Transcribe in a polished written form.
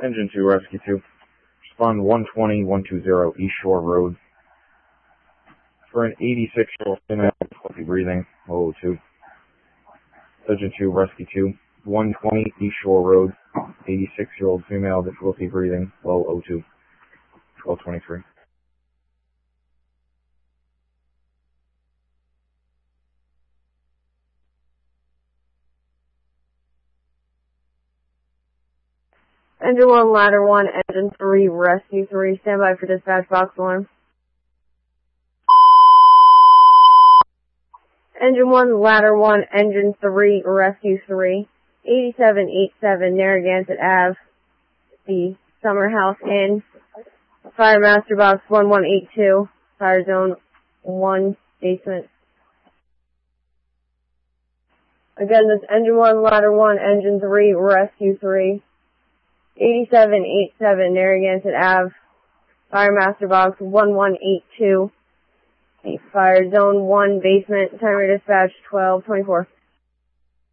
Engine 2, Rescue 2. Respond 120-120 East Shore Road. For an 86-year-old female with difficulty breathing, low 02. Engine 2, Rescue 2. 120 East Shore Road. 86-year-old female, difficulty breathing, low 02. 1223. Engine 1, Ladder 1, Engine 3, Rescue 3. Stand by for dispatch box alarm. Engine 1, Ladder 1, Engine 3, Rescue 3. 8787 Narragansett Ave, the Summer House Inn. Fire Master Box 1182, Fire Zone 1, basement. Again, this Engine 1, Ladder 1, Engine 3, Rescue 3. 8787 Narragansett Ave, Fire Master Box 1182, Fire Zone 1, basement. Timer dispatch 1224.